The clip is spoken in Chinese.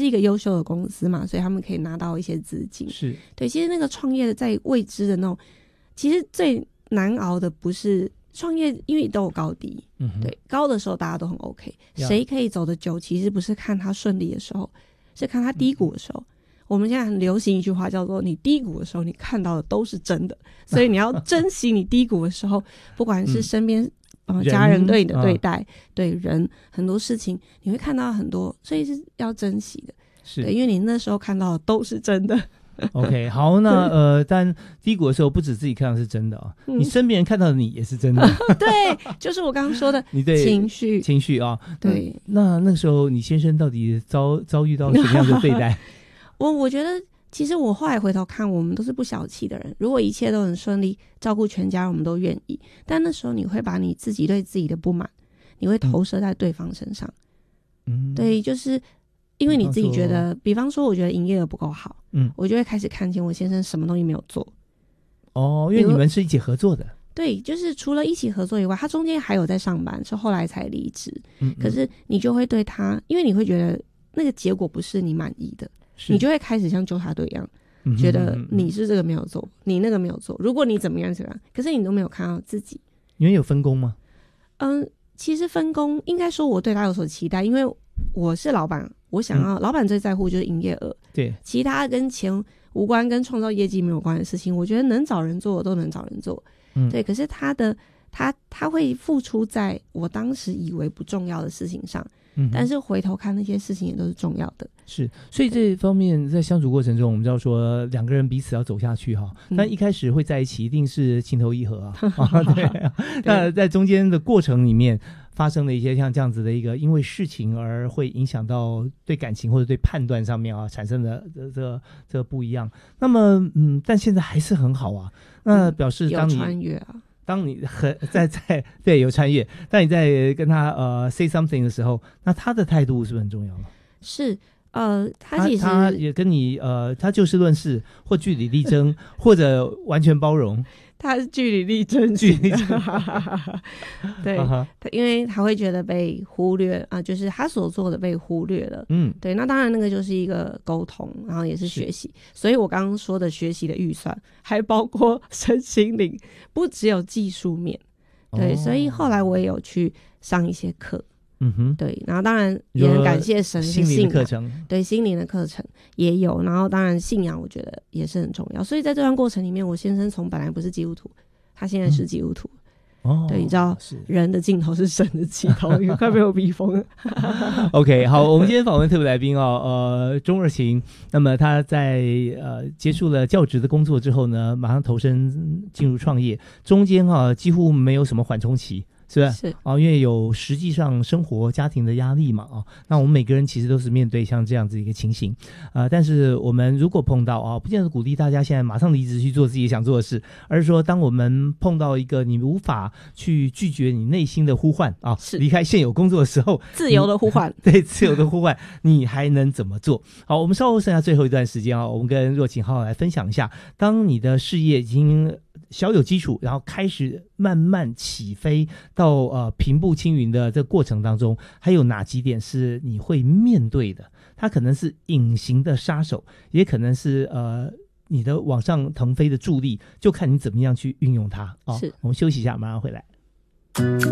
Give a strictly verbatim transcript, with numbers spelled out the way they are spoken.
是一个优秀的公司嘛，所以他们可以拿到一些资金。 是， 对，其实那个创业的在未知的那种，其实最难熬的不是创业，因为都有高低。嗯，对，高的时候大家都很 OK， 谁可以走得久，其实不是看他顺利的时候，是看他低谷的时候。嗯，我们现在很流行一句话叫做你低谷的时候你看到的都是真的，所以你要珍惜你低谷的时候不管是身边、嗯呃、家人对你的对待、啊、对人很多事情你会看到很多，所以是要珍惜的。是，对，因为你那时候看到的都是真的。 OK， 好，那呃，但低谷的时候不止自己看到是真的啊、嗯，你身边人看到的你也是真的。 对，就是我刚刚说的， 你对情绪情绪啊， 对。 那那个时候你先生到底遭遭遇到什么样的对待？ 我我觉得其实我后来回头看，我们都是不小气的人，如果一切都很顺利，照顾全家我们都愿意，但那时候你会把你自己对自己的不满你会投射在对方身上。嗯，对，就是因为你自己觉得，比方说我觉得营业额不够好，嗯，我就会开始看见我先生什么东西没有做。哦， 因为你们是一起合作的。 对，就是除了一起合作以外，他中间还有在上班，是后来才离职。嗯，可是你就会对他，因为你会觉得那个结果不是你满意的，你就会开始像纠察队一样、嗯、觉得你是这个没有做，你那个没有做，如果你怎么样怎么样，可是你都没有看到自己。 你们有分工吗？ 嗯，其实分工应该说我对他有所期待，因为我是老板，我想要、嗯、老板最在乎就是营业额，对，其他跟钱无关跟创造业绩没有关的事情，我觉得能找人做我都能找人做。嗯，对，可是他的他他会付出在我当时以为不重要的事情上，嗯，但是回头看那些事情也都是重要的。 是，所以这方面在相处过程中，我们知道说两个人彼此要走下去哈，但一开始会在一起一定是情投意合啊，嗯、啊对啊，那在中间的过程里面发生了一些像这样子的一个因为事情而会影响到对感情或者对判断上面啊产生的这这这不一样。那么嗯，但现在还是很好啊，那表示当你、嗯、 有穿越啊。 当你和在在对有穿越，当你在跟他呃 say something 的时候，那他的态度是不是很重要了？ 是，呃，他其实他, 他也跟你呃，他就事论事，或据理力争，或者完全包容。 他是据理力争， 据理力争， 对，他因为他会觉得被忽略啊、呃，就是他所做的被忽略了。嗯，对，那当然那个就是一个沟通，然后也是学习。所以我刚刚说的学习的预算，还包括身心灵，不只有技术面。对、哦，所以后来我也有去上一些课。嗯哼，对，然后当然也很感谢神， 心灵的课程， 对，心灵的课程也有，然后当然信仰我觉得也是很重要，所以在这段过程里面，我先生从本来不是基督徒，他现在是基督徒。嗯、哦，对，你知道人的尽头是神的起头，你快被我逼疯了。 OK， 好，我们今天访问特别来宾哦，呃，钟若晴，那么他在呃结束了教职的工作之后呢，马上投身进入创业，中间啊几乎没有什么缓冲期。是不是？是啊，因为有实际上生活家庭的压力嘛啊，那我们每个人其实都是面对像这样子一个情形啊、呃，但是我们如果碰到啊，不见得鼓励大家现在马上离职去做自己想做的事，而是说当我们碰到一个你无法去拒绝你内心的呼唤啊，离开现有工作的时候， 自由的呼唤， 对，自由的呼唤，你还能怎么做？好，我们稍后剩下最后一段时间啊，我们跟若晴好好来分享一下，当你的事业已经小有基础，然后开始慢慢起飞到呃平步青云的这个过程当中，还有哪几点是你会面对的？它可能是隐形的杀手，也可能是呃你的往上腾飞的助力，就看你怎么样去运用它啊、哦。我们休息一下，马上回来。